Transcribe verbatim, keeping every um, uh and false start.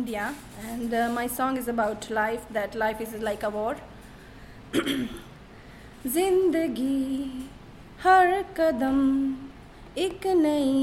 India, and uh, my song is about life, that life is like a war. जिंदगी हर कदम एक नई